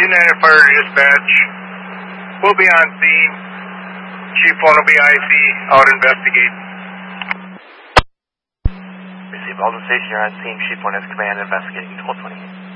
United Fire Dispatch. We'll be on scene. Chief 1 will be IC out investigating. Receive Alden Station, you're on scene. Chief 1 has command investigating 1220.